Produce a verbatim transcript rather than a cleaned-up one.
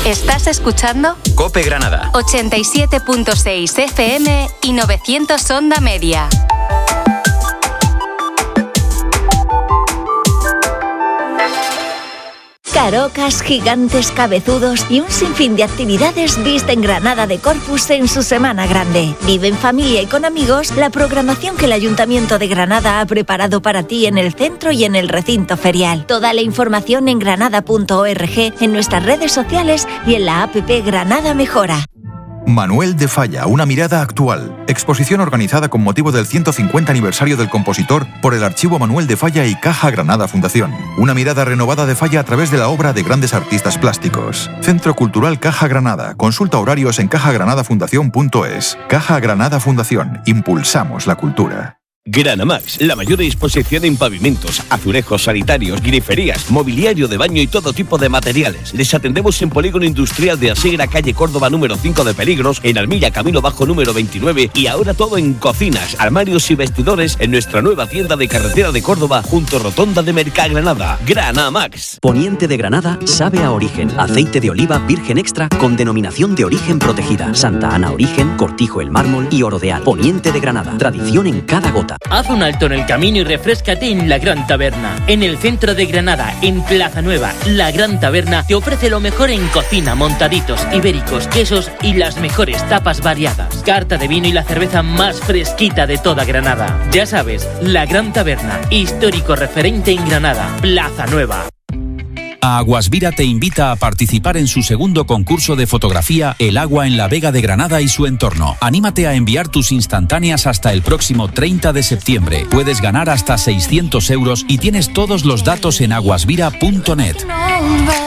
¿Estás escuchando? COPE Granada. ochenta y siete punto seis F M y novecientos onda media. Carocas, gigantes, cabezudos y un sinfín de actividades visten Granada de Corpus en su Semana Grande. Vive en familia y con amigos la programación que el Ayuntamiento de Granada ha preparado para ti en el centro y en el recinto ferial. Toda la información en granada punto org, en nuestras redes sociales y en la app Granada Mejora. Manuel de Falla, una mirada actual. Exposición organizada con motivo del ciento cincuenta aniversario del compositor por el Archivo Manuel de Falla y Caja Granada Fundación. Una mirada renovada de Falla a través de la obra de grandes artistas plásticos. Centro Cultural Caja Granada. Consulta horarios en caja granada fundación punto es. Caja Granada Fundación. Impulsamos la cultura. Granamax, la mayor exposición en pavimentos, azulejos sanitarios, griferías, mobiliario de baño y todo tipo de materiales. Les atendemos en Polígono Industrial de Asegra, calle Córdoba número cinco de Peligros, en Armilla, Camino Bajo número veintinueve y ahora todo en cocinas, armarios y vestidores en nuestra nueva tienda de carretera de Córdoba junto a Rotonda de Mercagranada. Granamax. Poniente de Granada sabe a origen. Aceite de oliva virgen extra con denominación de origen protegida. Santa Ana Origen, Cortijo el Mármol y Orodeal. Poniente de Granada. Tradición en cada gota. Haz un alto en el camino y refréscate en La Gran Taberna. En el centro de Granada, en Plaza Nueva, La Gran Taberna te ofrece lo mejor en cocina, montaditos, ibéricos, quesos y las mejores tapas variadas. Carta de vino y la cerveza más fresquita de toda Granada. Ya sabes, La Gran Taberna, histórico referente en Granada, Plaza Nueva. Aguasvira te invita a participar en su segundo concurso de fotografía El agua en la Vega de Granada y su entorno. Anímate a enviar tus instantáneas hasta el próximo treinta de septiembre. Puedes ganar hasta seiscientos euros y tienes todos los datos en aguasvira punto net.